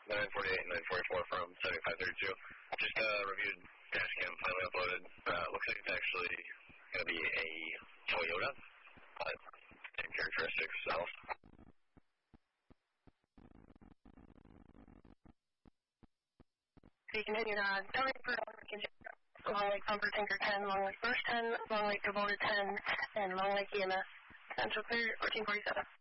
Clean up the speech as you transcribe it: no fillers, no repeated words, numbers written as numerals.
948 and 944 from 7532. Just reviewed dash cam, finally uploaded. Looks like it's actually going to be a Toyota, but same characteristics, so. So you continue on. Long Lake Bumper Tanker 10, Long Lake Burst 10, Long Lake Devoted 10, and Long Lake EMS. Central clear, 1447.